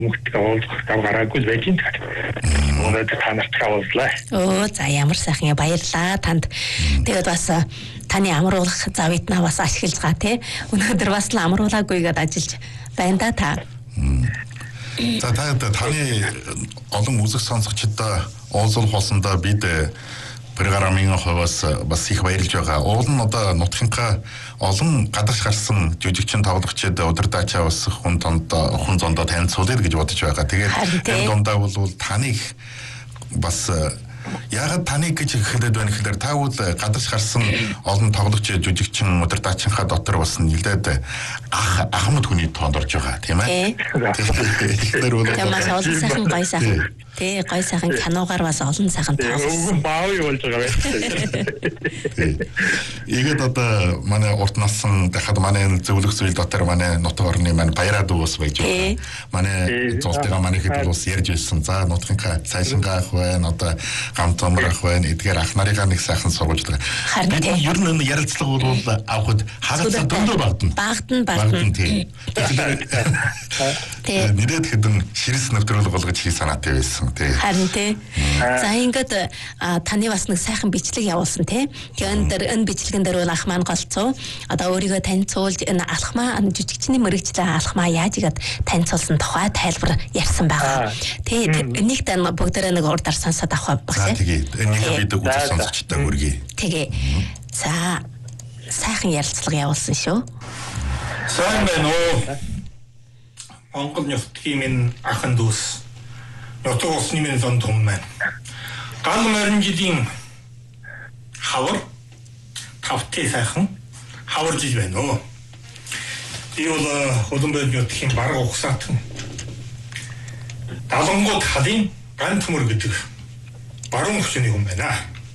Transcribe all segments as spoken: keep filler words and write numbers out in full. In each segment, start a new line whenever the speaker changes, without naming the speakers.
мөнгөтэй уулзах гав гараагүй байж юм тэгэхээр өнөөдөр та нартай уулзлаа.
Оо за ямар сайхан баярлаа танд. Тэгээд бас таны амруулах завитнаа бас ашиглаж байгаа тий. Өнөөдөр бас л амруулаагүйгээд ажиллаж байна да та.
За та таны олон үзэг сонсогчдод уулзах болсондоо бид программын хувьас бас их баярлж байгаа. Уул нь одоо нутгийнхаа олон гадагш гарсан жүжигчин тоглогчид удирдаачаа бас хүн тонд хүн зондоо танилцуулъя гэж бодож байгаа. Тэгээд энэ дундаа бол таныг бас яагаад таныг гэж хэлээд байна гэхээр та бол гадагш гарсан олон тоглогч жүжигчин удирдаачинхаа дотор бас нэлээд ах ахмад хүний тоонд орж байгаа тийм ээ. Тэгэхээр бол
Тамаас олон сайхан гоё сайхан тий гоё сайхан киногаар бас олон сайхан тоглосон.
Баав юу болж байгаа вэ?
Ийгээд одоо манай урд нассан дахад манай зөвлөх зүйл дотор манай нутаг орны манай баяраа дүүс байж байгаа. Манай зултгаа манай хэд бас ярьж байсан. За нутгийнхаа цаашингаа ах байна одоо гамт омрох байна. Эдгээр ах нарыгаа нэг сайхан сургуулж байгаа.
Харин тий.
Ер нь ярилцлага бол авахд хагацаа дөндөө багтана.
Багтана багтана.
Тий. Нэрэд хэдэн ширс нэвтрүүлэг болгож хий санаатай байсан тий.
Харин тий. За ингээд таны бас нэг сайхан бичлэг явуулсан тий. Тэгээд энэ бичлэгэн дээр бол ах маань голцоо. Одоо өөрийгөө танилцуулж энэ алхмаа жүжигчний мэрэгчлээ алхмаа яаж игээд танилцуулсан тухай тайлбар ярьсан байгаа. Тий. Энийг тань бүгдээрээ нэг урдаар сонсоод авах
багс тий. Тэгээ энийг бид үзэж сонсогчтой хүргэе.
Тэгээ. За сайхан ярилцлага явуулсан шүү.
Сайн байна уу? Монгол нутгийн минь ахын дүүс. Нутаг улсны минь зон том маань. Гал морин жилийн хавар тавтай сайхан хавар жил байна уу? Би бол Улаанбаатар нутгийн бараг ухсаатан. Далангууд халын ганц мөр гэдэг баруун хүчний хүн байна.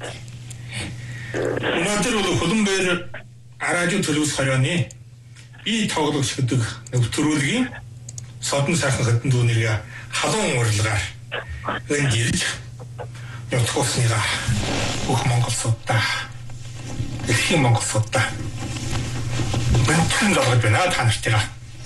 Өнөөдөр бол Улаанбаатар араажуу төлөвс хорионы би тоглогч гэдэг нэвтрүүлгийн содон сайхан хэдэн дүүнэргээ халуун урилгаар энд ирж нутаг улсныгаа бүх монголчуудаа дэлхийн монголчуудаа бэнтэн болгож байна та нартайгаа.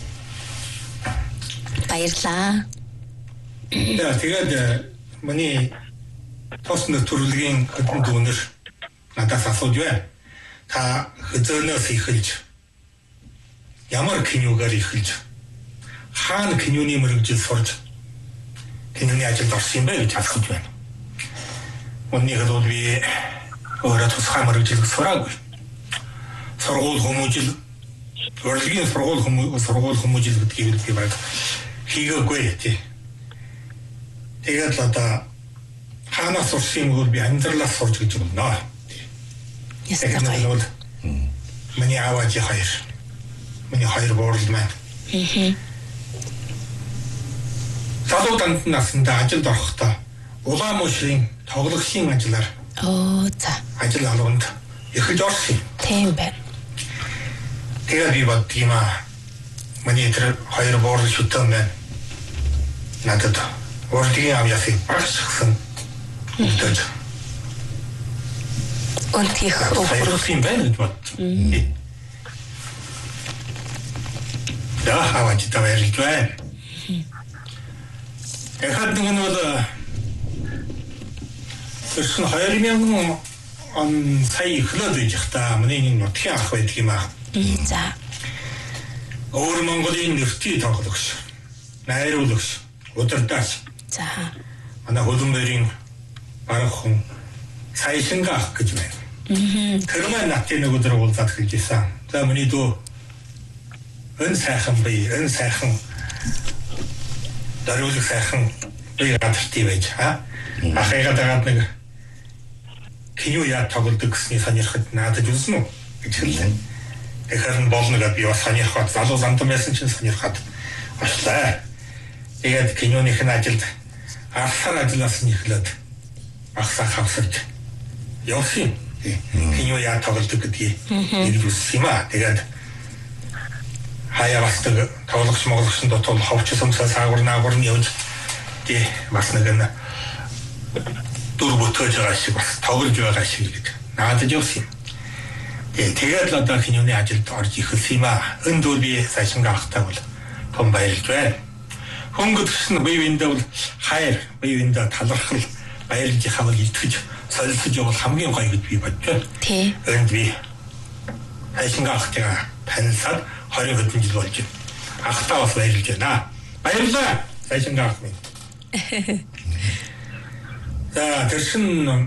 Баярлаа.
Тэгээд миний тос нэвтрүүлгийн хэдэн дүүнэр надаас асууж байна. Та хязгаарнаас ихэлж ямар киногаар ихэлж хаана киноны мэрэгжил сурж киноны ажилд орсон юм бэ гэж асууж байна. Өнөөдөр бол би өөрөө тусгай мэрэгжил сураагүй. Сургууль хүмүүжил урлагийн сургууль хүмүүс сургууль хүмүүжил гэдгийг би баг хийгээгүй тий. Тэгээд л одоо хаана сурсан юм бол би амьдралаас сурж гэж байна. Тэгээд бол миний аваач хоёр миний хоёр буурлал маань.
Аа.
Залууданд насанда ажилд орохдоо улаан мушрын тоглогчийн ажиллаар
оо за
ажил алганд эхэлж орсон.
Тийм байна.
Тэгээд би боддгийм аа. Миний тэр хоёр буурлал шүтэн байна. Надад урдгийн авьяасыг багшсан. Үнтэй.
Үнтих
өвөрөх юм байна гэж бодсон. Да, аваач та баярлж байна. Эхад нэг нь бол тэрхэн хоёр мянган он сая эхлээд байж та миний нэг нутгийн ах байдаг юм аа.
За.
Өөр Монголын нэртэй тоглогч, найруулагч, удирдаач.
За.
Манай Улаанбаатарын бараг хүн цаашингаа ах гэж байна.
Аа.
Тэр маань натын нэг өдөр уулзаад хэлж ирсэн. За миний дүү эн сайхан бай, эн сайхан даруулах сайхан би гадартай байж аа. Ахыгаа дагаад нэг кино яа тоглодог гэсний санирхад наадаж үзсэн үү гэж хэллээ. Тэгэхээр нь болно гэж би бас санирхаад залуу замд байсан чинь санирхаад очлаа. Тэгээд киноных нь ажилд арсаар ажилласан ихлээд ахсаа хавсарч явсан. Кино яа тоглодог гэдгийг нэг үзсэн юм аа. Тэгээд хаяа бас нэг тоглогч моглогчны дотор ховч сумсаа саагур наагур нь явж тий бас нэг нь дүр бүтээж байгаа шиг бас тоглож байгаа шиг гэдэг. Наадаж явсан юм. Тэгээд л одоо киноны ажилд орж ирсэн юм аа. Энд бол би сайшингаа ахтай бол том баярлж байна. хөнгөдсөн бие биендээ бол хайр, бие биендээ талархал, баярлж хавал итгэж, солилцож явал хамгийн гоё гэж би бодож байна.
Тий.
Энд би хайшингаа ахтайгаа танилцаад двадцать хэдэн жил болж байна. Ахтаа бас баярлж байна. Баярлалаа. Хайшингаа ах минь. За тэршин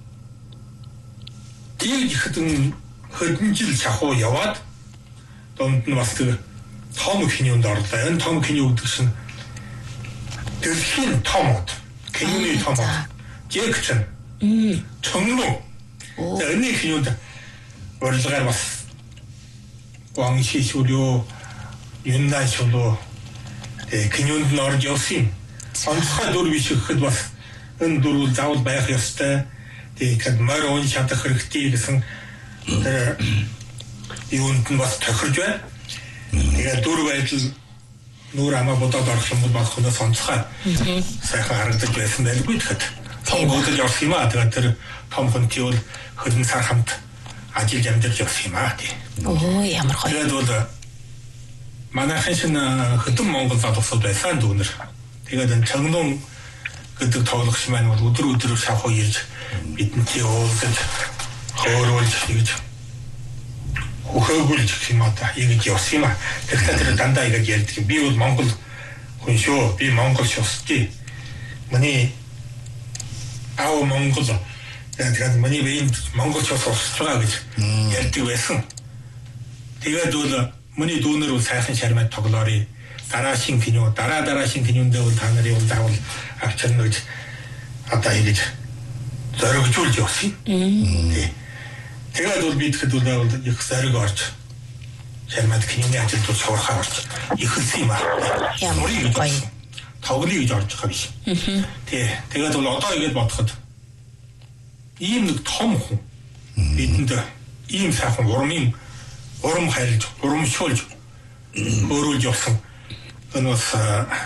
тийм хэдэн хэдэн жил шахуу яваад донд нь бас тэр том кинонд орлоо. Энэ том кино гэдэг чинь дэлхийн том од. Киноны том од. Жекчэн. Мм. Чонлоо. За энэ кинонд урилгаар бас Гуанши шүлөө, Юннан шүлөө э кинонд нь орж явсан. Онцгой дүр биш гэхэд бас энэ дүр заавал байх ёстой. Тэгээд морь уун чадах хэрэгтэй гэсэн тэр юунд нь бас тохирж байна. Тэгээд дүр байдал нүүр амаа бодоод орох юм бол бас хөнөөс онцгой сайхан харагдаж байсан байлгүй тэгэхэд том бодож явах юм аа. Тэгээд тэр том хүнтэй бол хөлн сар хамт ажил амьдарч явах юм аа.
Оо ямар гоё.
Тэгээд бол манайхан шин хөдөн Монгол залуусууд байсан дүүнэр. Тэгээд энэ Чангнун гэдэг тоглогч маань бол өдөр өдөр шавхуу ирж бидэнтэй уулзаж хооролж хийж хөөглөж юм аа ингэж явсан юм аа. Тэгэхээр тэр дандаа ингэж ярьдаг юм. Би бол Монгол хүн шүү. Би Монгол шусдгийг. Миний аав Монгол. Тэгээд миний биенд Монгол шус усж байгаа гэж ярьдаг байсан. Тэгээд бол миний дүүнэр бол сайхан шармад тоглоорой. Дараашин кино, дараа дараашин кинонд бол та нарын бол заавал авчирна гэж одоо ингэж зоригжуулж явсан. Тэгээд бол би тэгэхэд бол их зориг орж шармад киноны ажилд суурхаа орж ихэлсэн юм аа.
Ямар гоё.
Тоглоё гэж орж байгаа биш. Тий. Тэгээд бол одоо ингэж бодоход ийм нэг том хүн бидэнд ийм сайхан урмын урам хайрлж, урамшуулж өөрөөлж явсан. Энэ бас